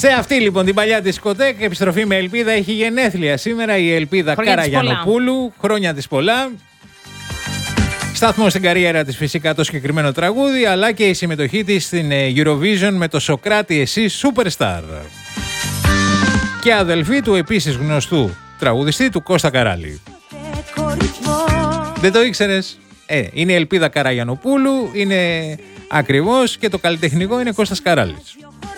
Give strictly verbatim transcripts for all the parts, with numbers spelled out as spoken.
Σε αυτή λοιπόν την παλιά δισκοτέκ, επιστροφή με Ελπίδα, έχει γενέθλια σήμερα η Ελπίδα Χρόνια Καραγιανοπούλου. Χρόνια της πολλά. Σταθμό στην καριέρα της φυσικά το συγκεκριμένο τραγούδι, αλλά και η συμμετοχή της στην Eurovision με το Σοκράτη εσύ Superstar. Και αδελφή του επίσης γνωστού τραγουδιστή του Κώστα Καράλη. Δεν το ήξερες? Ε, είναι η Ελπίδα Καραγιανοπούλου, είναι ακριβώς, και το καλλιτεχνικό είναι Κώστας Καράλης.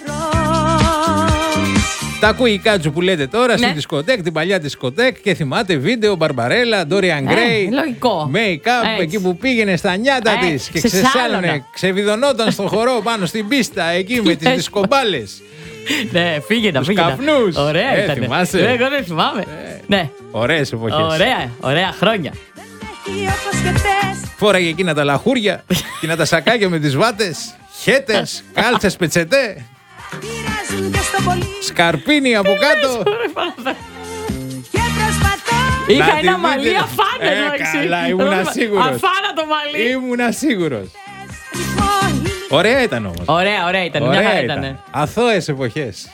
Τα ακούει η Κάτζου που λέτε τώρα, ναι, στην δισκοτέκ, την παλιά δισκοτέκ, και θυμάται βίντεο Μπαρμπαρέλα, Ντόριαν Γκρέι, make-up, εκεί που πήγαινε στα νιάτα ε, της και ξεσάλωνε, ξεβιδωνόταν στον χορό πάνω στην πίστα εκεί με τις δισκομπάλες. Ναι, φύγαινα, τους φύγαινα. καπνούς. Ωραία ε, ήταν. Θυμάσαι? Ναι, εγώ δεν θυμάμαι. Ε, ναι. Ωραίες εποχές. Ωραία, ωραία χρόνια. Φόραγε εκείνα τα λαχούρια, εκείνα τα σακάκια με τις βάτες, χέτες, κάλτσες, πετσετέ, σκαρπίνι από κάτω. Είχα ένα μαλλί αφάνατο. Ε, καλά, ήμουνα σίγουρος. Αφάνατο μαλλί. Ήμουνα σίγουρος. Ωραία ήταν όμως. Ωραία, ωραία ήταν. Μια χαρά ήταν. Αθώες εποχές.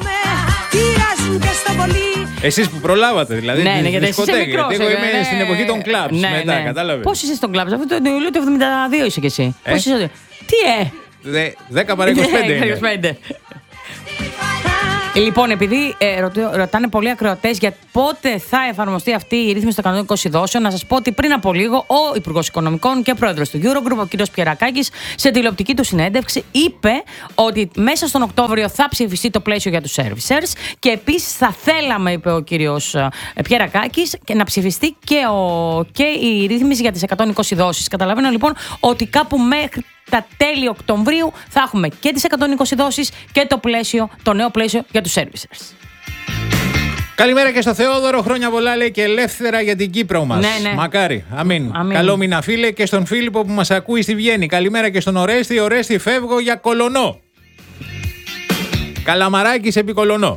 Εσείς που προλάβατε, δηλαδή. Ναι, ναι, γιατί εσείς είσαι μικρός. Εγώ είμαι ναι, στην εποχή των κλαμπς. Ναι, μετά, ναι. κατάλαβες. Πώς είσαι στον κλαμπς? Αυτό το Ιούλιο του εβδομήντα δύο είσαι κι εσύ. Ε? Πώς είσαι? Τι ε? δέκα παρά είκοσι πέντε. Λοιπόν, επειδή ε, ρωτώ, ρωτάνε πολλοί ακροατές για πότε θα εφαρμοστεί αυτή η ρύθμιση των κανονικών εισιδώσεων, να σας πω ότι πριν από λίγο ο Υπουργός Οικονομικών και πρόεδρος του Eurogroup, ο κ. Πιερακάκης, σε τηλεοπτική του συνέντευξη, είπε ότι μέσα στον Οκτώβριο θα ψηφιστεί το πλαίσιο για τους servicers και επίσης θα θέλαμε, είπε ο κ. Πιερακάκης, να ψηφιστεί και, ο, και η ρύθμιση για τις εκατόν είκοσι δόσεις. Καταλαβαίνω λοιπόν ότι κάπου μέχρι τα τέλη Οκτωβρίου θα έχουμε και τις εκατόν είκοσι δόσεις και το πλαίσιο, το νέο πλαίσιο για τους servicers. Καλημέρα και στο Θεόδωρο, χρόνια πολλά λέει και ελεύθερα για την Κύπρο μας. Ναι, ναι. Μακάρι, αμήν. αμήν. Καλό μήνα φίλε, και στον Φίλιππο που μας ακούει στη Βιέννη. Καλημέρα και στον Ορέστη, Ορέστη φεύγω για Κολονό. Καλαμαράκης επί Κολονό.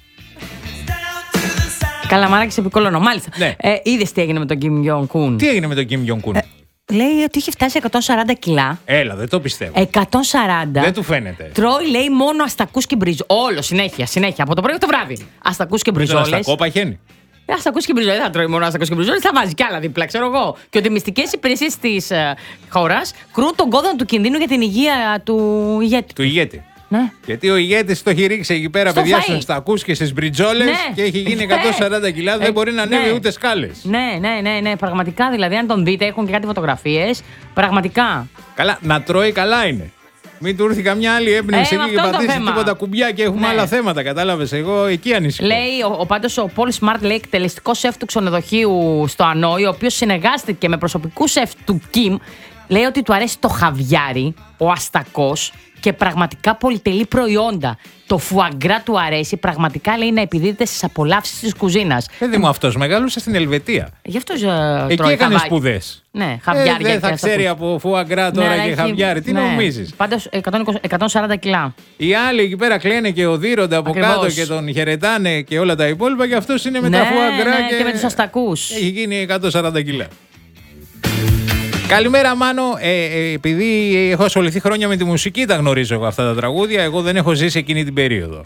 Καλαμαράκης επί Κολονό, μάλιστα. Ναι. Ε, είδες τι έγινε με τον Κιμ Γιον Κουν? Τι έγινε με τον Κιμ Γιον Κουν? Ε, λέει ότι είχε φτάσει εκατόν σαράντα κιλά. Έλα, δεν το πιστεύω. εκατόν σαράντα. Δεν του φαίνεται. Τρώει, λέει, μόνο αστακούς και μπριζόλες. Όλο, συνέχεια, συνέχεια. Από το πρωί το βράδυ. Αστακούς και μπριζόλες. Αστακό παχαίνει. Ε, αστακούς και μπριζόλες. Δεν θα τρώει μόνο αστακούς και μπριζόλες. Θα βάζει κι άλλα δίπλα, ξέρω εγώ. Και ότι οι μυστικές υπηρεσίες της ε, χώρας κρούν τον κόδωνα του κινδύνου για την υγεία του ηγέτη. Του ηγέτη. Ναι. Γιατί ο ηγέτης το έχει ρίξει εκεί πέρα, Στο παιδιά, φαΐ. στους αστακούς και στις μπριτζόλες, ναι, και έχει γίνει εκατόν σαράντα κιλά. Δεν ε, μπορεί να ανέβει ναι. ούτε σκάλες. Ναι, ναι, ναι, ναι. Πραγματικά δηλαδή, αν τον δείτε, έχουν και κάτι φωτογραφίες. Πραγματικά. Καλά, να τρώει καλά είναι. Μην του έρθει καμιά άλλη έμπνευση Ε, εκεί και αυτό το πατήσει θέμα. τίποτα κουμπιά και έχουμε Ναι. άλλα θέματα. Κατάλαβες, εγώ εκεί ανησυχώ. Λέει ο, ο πάντως ο Paul Smart, λέει, εκτελεστικός σεφ του ξενοδοχείου στο Ανόη, ο οποίος συνεργάστηκε με προσωπικού σεφ του Κιμ, λέει ότι του αρέσει το χαβιάρι, ο αστακός και πραγματικά πολυτελή προϊόντα. Το φουαγκρά του αρέσει, πραγματικά λέει να επιδίδεται στις απολαύσεις της κουζίνας. Παιδί μου, αυτός μεγάλωσε στην Ελβετία. Γι' αυτό ε, Εκεί τρώει έκανε χαβάκι. σπουδές. Ναι, χαβιάρια. Ε, δεν θα ξέρει από φουαγκρά τώρα ναι, και έχει... χαβιάρι. Τι ναι. νομίζεις? Πάντως εκατόν είκοσι, εκατόν σαράντα κιλά. Οι άλλοι εκεί πέρα κλαίνε και οδύρονται από Ακριβώς. κάτω και τον χαιρετάνε και όλα τα υπόλοιπα, και αυτός είναι με ναι, τα φουαγκρά ναι, και... και με τους αστακούς. Έχει γίνει εκατόν σαράντα κιλά. Καλημέρα Μάνο, ε, ε, επειδή έχω ασχοληθεί χρόνια με τη μουσική, τα γνωρίζω εγώ αυτά τα τραγούδια, εγώ δεν έχω ζήσει εκείνη την περίοδο.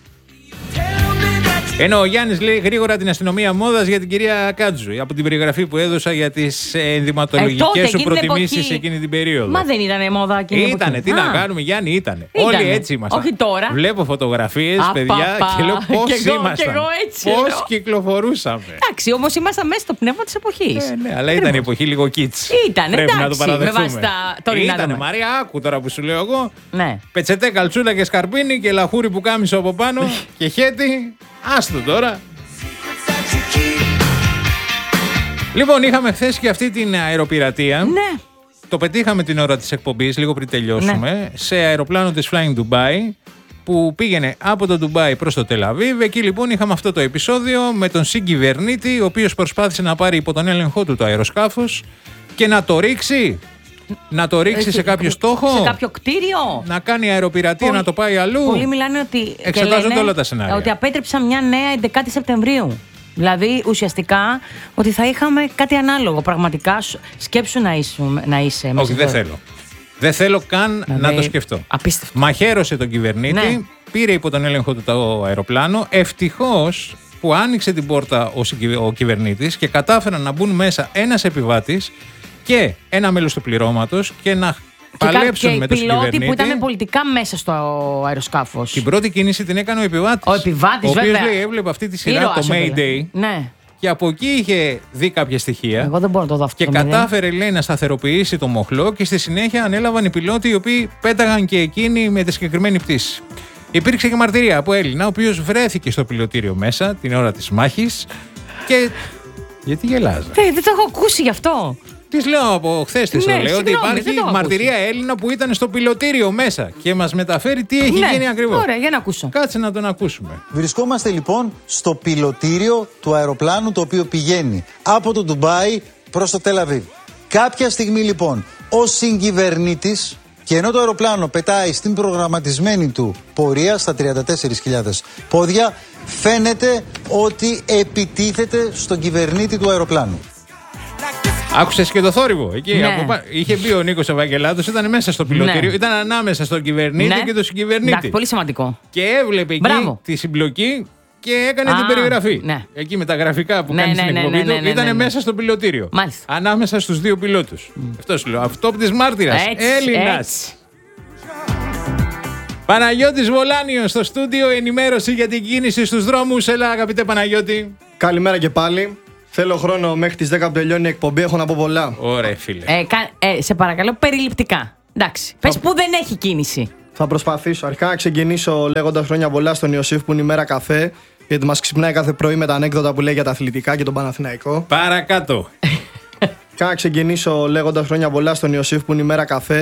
Ενώ ο Γιάννης λέει γρήγορα την αστυνομία μόδας για την κυρία Κάτζου, από την περιγραφή που έδωσα για τις ενδυματολογικές ε, σου προτιμήσεις εποχή... εκείνη την περίοδο. Μα δεν ήτανε μόδα εκείνη την Ήτανε, τι Α. να κάνουμε Γιάννη, ήτανε. ήτανε. Όλοι έτσι ήμασταν. Όχι τώρα. Βλέπω φωτογραφίες, Α, παιδιά, πα, πα. και λέω πώς και εγώ, ήμασταν. Και εγώ έτσι, πώς λέω. κυκλοφορούσαμε. Εντάξει, όμως ήμασταν μέσα στο πνεύμα της εποχής. Ε, ναι, αλλά ήταν η εποχή λίγο κίτς. Ήταν, Πρέπει εντάξει, να το παραδεχτούμε. με βάση τα τωρινά. Ήτανε, Μαρία, άκου τώρα που σου λέω εγώ. Ναι. Πετσετέ, καλτσούλα και σκαρπίνι και λαχούρι που κάμισο από πάνω και χέτι. Άστο τώρα. Λοιπόν, είχαμε χθες και αυτή την αεροπειρατεία. Ναι. Το πετύχαμε την ώρα της εκπομπής, λίγο πριν τελειώσουμε, ναι. σε αεροπλάνο της Flying Dubai, που πήγαινε από το Ντουμπάι προς το Τελαβίβ. Εκεί λοιπόν είχαμε αυτό το επεισόδιο με τον συγκυβερνήτη, ο οποίος προσπάθησε να πάρει υπό τον έλεγχό του το αεροσκάφος και να το ρίξει. Να το ρίξει σε κάποιο στόχο. Σε κάποιο κτίριο. Να κάνει αεροπειρατεία, Πολλοί, να το πάει αλλού. Πολλοί μιλάνε ότι. Εξετάζονται όλα τα σενάρια. Ότι απέτρεψαν μια νέα έντεκα Σεπτεμβρίου. Δηλαδή ουσιαστικά ότι θα είχαμε κάτι ανάλογο. Πραγματικά σκέψου να είσαι. Να είσαι Όχι, δεν θέλω. Δεν θέλω καν δηλαδή, να το σκεφτώ. Απίστευτο. Μαχαίρωσε τον κυβερνήτη, ναι. πήρε υπό τον έλεγχο του το αεροπλάνο. Ευτυχώς που άνοιξε την πόρτα ο, ο κυβερνήτης και κατάφεραν να μπουν μέσα ένας επιβάτης και ένα μέλος του πληρώματος και να και παλέψουν και με τον κυβερνήτη. Και οι πιλότοι που ήταν πολιτικά μέσα στο αεροσκάφος. Την πρώτη κίνηση την έκανε ο επιβάτης. Ο επιβάτης, ο βέβαια. οποίος λέει, έβλεπε αυτή τη σειρά, Ήρωας, το Mayday. Ναι. Και από εκεί είχε δει κάποια στοιχεία. Εγώ δεν μπορώ να το δω αυτό. Και κατάφερε, λέει, να σταθεροποιήσει το μοχλό και στη συνέχεια ανέλαβαν οι πιλότοι οι οποίοι πέταγαν και εκείνοι με τη συγκεκριμένη πτήση. Υπήρξε και μαρτυρία από Έλληνα, ο οποίος βρέθηκε στο πιλωτήριο μέσα την ώρα της μάχης. Και. Γιατί γελάζα. Hey, δεν το έχω ακούσει γι' αυτό. Τη λέω από χθες, τη ναι, λέω ότι υπάρχει μαρτυρία Έλληνα που ήταν στο πιλωτήριο μέσα και μας μεταφέρει τι έχει ναι, γίνει ακριβώς. Ωραία, για να ακούσω. Κάτσε να τον ακούσουμε. Βρισκόμαστε λοιπόν στο πιλωτήριο του αεροπλάνου το οποίο πηγαίνει από το Ντουμπάι προς το Τελ Αβίβ. Κάποια στιγμή λοιπόν ο συγκυβερνήτης, και ενώ το αεροπλάνο πετάει στην προγραμματισμένη του πορεία στα τριάντα τέσσερις χιλιάδες πόδια, φαίνεται ότι επιτίθεται στον κυβερνήτη του αεροπλάνου. Άκουσες και το θόρυβο εκεί. Ναι. Από... Είχε μπει ο Νίκος Ευαγγελάτος, ήταν μέσα στο πιλωτήριο, ναι. ήταν ανάμεσα στον κυβερνήτη ναι. και τον συγκυβερνήτη. Εντάξει, πολύ σημαντικό. Και έβλεπε εκεί Μπράβο. τη συμπλοκή και έκανε Α, την περιγραφή. Ναι. Εκεί με τα γραφικά που ναι, κάνει ναι, στην ναι, εκπομπή ναι, ναι, του, ναι, ήταν ναι, ναι. μέσα στο πιλωτήριο. Μάλιστα. Ανάμεσα στους δύο πιλότους. Mm. Αυτό σου λέω. Αυτόπτης μάρτυρας. Έλληνας. Παναγιώτης Βολάνιος στο στούντιο, ενημέρωση για την κίνηση στους δρόμους. Έλα, αγαπητέ Παναγιώτη. Καλημέρα και πάλι. Θέλω χρόνο μέχρι τις δέκα που τελειώνει η εκπομπή, έχω να πω πολλά. Ωραία, φίλε. Ε, κα, ε, σε παρακαλώ, περιληπτικά. Εντάξει. Πες που δεν έχει κίνηση. Θα προσπαθήσω. Αρχικά να ξεκινήσω λέγοντας χρόνια πολλά στον Ιωσήφ που είναι η μέρα καφέ. Γιατί μας ξυπνάει κάθε πρωί με τα ανέκδοτα που λέει για τα αθλητικά και τον Παναθηναϊκό. Παρακάτω. Αρχικά να ξεκινήσω λέγοντας χρόνια πολλά στον Ιωσήφ που είναι η μέρα καφέ.